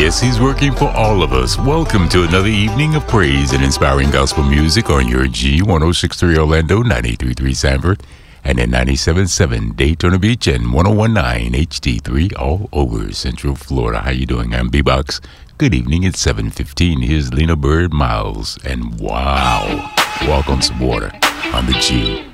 Yes, he's working for all of us. Welcome to another evening of praise and inspiring gospel music on your G1063 Orlando, 933 Sanford, and at 97.7 Daytona Beach and 101.9 HD3 all over Central Florida. How you doing? I'm B-Box. Good evening. It's 7:15. Here's Lena Bird Miles. And wow, walk on some water on the G.